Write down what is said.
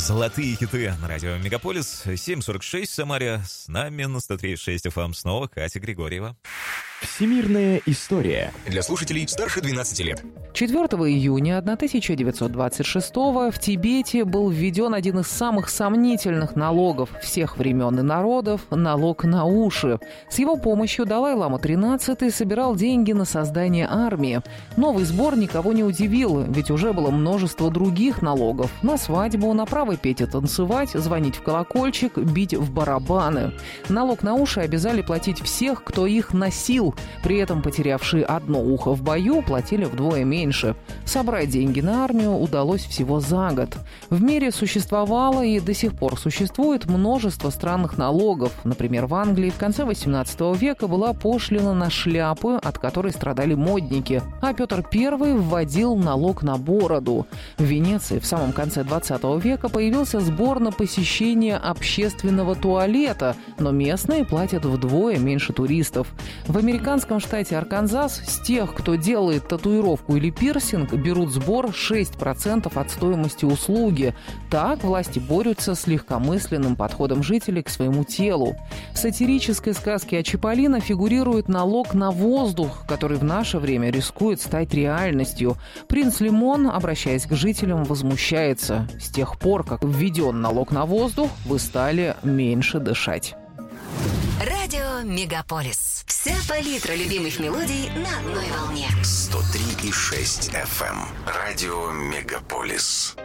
Золотые хиты на радио Мегаполис. 7:46 в Самаре. С нами на 103.6 FM снова Катя Григорьева. Всемирная история. Для слушателей старше 12 лет. 4 июня 1926 в Тибете был введен один из самых сомнительных налогов всех времен и народов – налог на уши. С его помощью Далай-лама XIII собирал деньги на создание армии. Новый сбор никого не удивил, ведь уже было множество других налогов – на свадьбу, на право петь и танцевать, звонить в колокольчик, бить в барабаны. Налог на уши обязали платить всех, кто их носил. При этом потерявшие одно ухо в бою платили вдвое меньше. Собрать деньги на армию удалось всего за год. В мире существовало и до сих пор существует множество странных налогов. Например, в Англии в конце XVIII века была пошлина на шляпы, от которой страдали модники. А Петр I вводил налог на бороду. В Венеции в самом конце XX века появился сбор на посещение общественного туалета, но местные платят вдвое меньше туристов. В американском штате Арканзас с тех, кто делает татуировку или пирсинг, берут сбор 6% от стоимости услуги. Так власти борются с легкомысленным подходом жителей к своему телу. В сатирической сказке о Чиполлино фигурирует налог на воздух, который в наше время рискует стать реальностью. Принц Лимон, обращаясь к жителям, возмущается: «С тех пор, как введен налог на воздух, вы стали меньше дышать». Радио Мегаполис. Вся палитра любимых мелодий на одной волне. 103,6 FM. Радио Мегаполис.